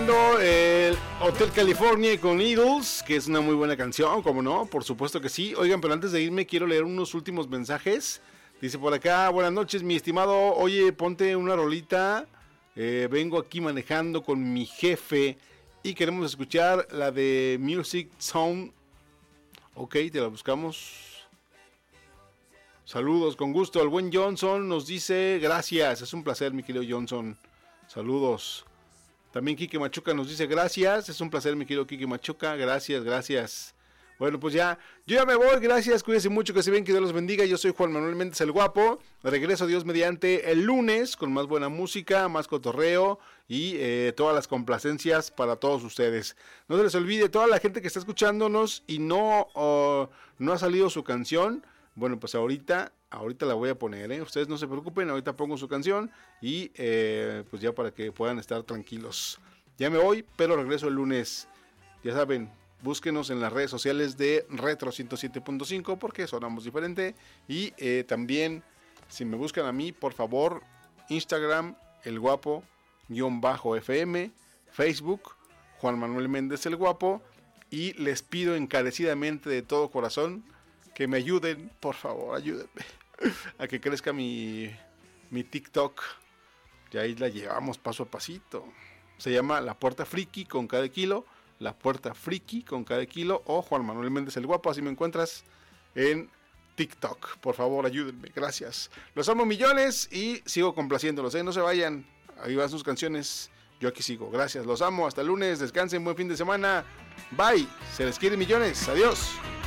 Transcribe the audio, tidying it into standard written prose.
El Hotel California con Eagles, que es una muy buena canción, como no, por supuesto que sí. Oigan, pero antes de irme quiero leer unos últimos mensajes. Dice por acá: buenas noches, mi estimado. Oye, ponte una rolita. Vengo aquí manejando con mi jefe y queremos escuchar la de Music Sound. Ok, te la buscamos. Saludos, con gusto. El buen Johnson nos dice gracias. Es un placer, mi querido Johnson. Saludos. También Quique Machuca nos dice gracias. Es un placer, mi querido Quique Machuca. Gracias, gracias. Bueno, pues ya, yo ya me voy. Gracias, cuídense mucho, que se ven, que Dios los bendiga. Yo soy Juan Manuel Méndez el Guapo. Regreso, Dios mediante, el lunes con más buena música, más cotorreo y todas las complacencias para todos ustedes. No se les olvide, toda la gente que está escuchándonos y no ha salido su canción. Bueno, pues ahorita la voy a poner, ¿eh? Ustedes no se preocupen, ahorita pongo su canción y pues ya para que puedan estar tranquilos. Ya me voy, pero regreso el lunes. Ya saben, búsquenos en las redes sociales de Retro 107.5 porque sonamos diferente. Y también, si me buscan a mí, por favor, Instagram, el guapo_FM, Facebook, Juan Manuel Méndez el Guapo. Y les pido encarecidamente de todo corazón que me ayuden, por favor, ayúdenme a que crezca mi TikTok. Y ahí la llevamos paso a pasito. Se llama La Puerta Friki con cada kilo. La Puerta Friki con cada kilo. O Juan Manuel Méndez el Guapo. Así me encuentras en TikTok. Por favor, ayúdenme. Gracias. Los amo millones y sigo complaciéndolos. No se vayan. Ahí van sus canciones. Yo aquí sigo. Gracias. Los amo. Hasta el lunes. Descansen. Buen fin de semana. Bye. Se les quiere millones. Adiós.